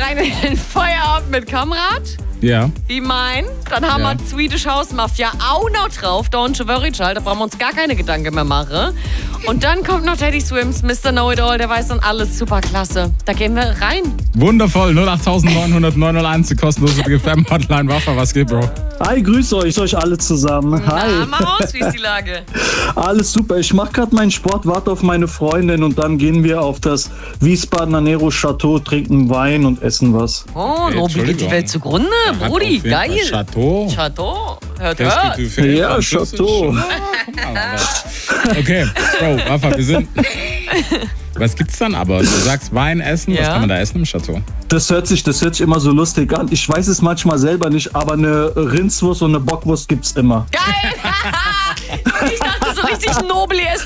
rein in den Feierabend mit Kamrat. Ja. Wie mein. Dann haben wir Swedish House Mafia auch noch drauf. Don't you worry, Child. Da brauchen wir uns gar keine Gedanken mehr machen. Und dann kommt noch Teddy Swims, Mr. Know-It-All. Der weiß dann alles. Super klasse. Da gehen wir rein. Wundervoll. 08900 die kostenlose BFM-Hotline. Waffa, was geht, Bro? Hi, grüße euch alle zusammen. Hi. Na, mal raus, wie ist die Lage? Alles super. Ich mache gerade meinen Sport, warte auf meine Freundin und dann gehen wir auf das Wiesbadener Nero Chateau, trinken Wein und essen was. Oh, Nobel geht die Welt zugrunde. Brudi, geil. Chateau. Chateau. Hört. Ja, Chateau. Okay, Bro, Waffa, wir sind... Was gibt's dann aber? Du sagst Wein essen, was kann man da essen im Chateau? Das hört sich immer so lustig an. Ich weiß es manchmal selber nicht, aber eine Rindswurst und eine Bockwurst gibt's immer. Geil! Ich dachte so richtig Nobel, ihr esst